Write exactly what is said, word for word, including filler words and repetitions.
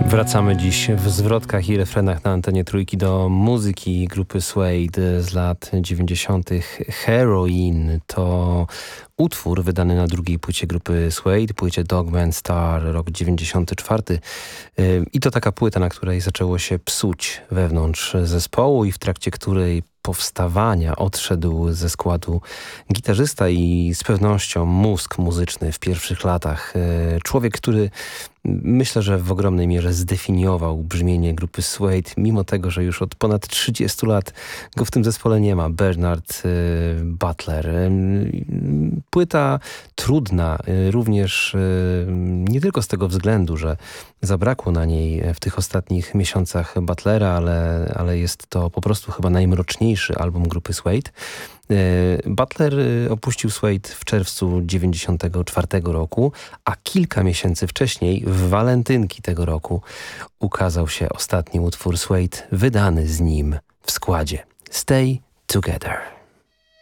Wracamy dziś w zwrotkach i refrenach na antenie Trójki do muzyki grupy Suede z lat dziewięćdziesiątych. Heroin to utwór wydany na drugiej płycie grupy Suede, płycie Dogman Star, rok dziewięćdziesiąty czwarty. I to taka płyta, na której zaczęło się psuć wewnątrz zespołu i w trakcie której powstawania odszedł ze składu gitarzysta i z pewnością mózg muzyczny w pierwszych latach. Człowiek, który myślę, że w ogromnej mierze zdefiniował brzmienie grupy Suede, mimo tego, że już od ponad trzydziestu lat go w tym zespole nie ma. Bernard Butler. Płyta trudna, również nie tylko z tego względu, że zabrakło na niej w tych ostatnich miesiącach Butlera, ale, ale jest to po prostu chyba najmroczniejszy album grupy Suede. Butler opuścił Suede w czerwcu dziewięćdziesiątego czwartego roku, a kilka miesięcy wcześniej, w walentynki tego roku, ukazał się ostatni utwór Suede wydany z nim w składzie. Stay Together.